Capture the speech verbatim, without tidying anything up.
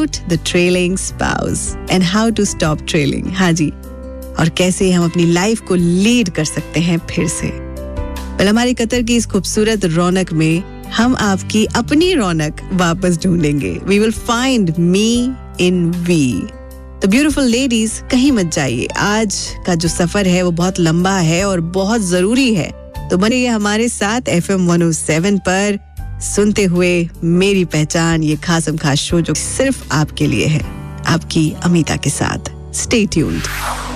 About the trailing spouse and how to stop trailing. हाँ जी, और कैसे हम अपनी लाइफ को लीड कर सकते हैं फिर से. well, हमारी कतर की इस खूबसूरत रौनक में हम आपकी अपनी रौनक वापस ढूंढेंगे. We will find me in we. तो ब्यूटीफुल लेडीज, कहीं मत जाइए. आज का जो सफर है वो बहुत लंबा है और बहुत जरूरी है. तो बनिए हमारे साथ F M one O seven पर, सुनते हुए मेरी पहचान, ये खासम खास शो जो सिर्फ आपके लिए है, आपकी अमिता के साथ. Stay tuned.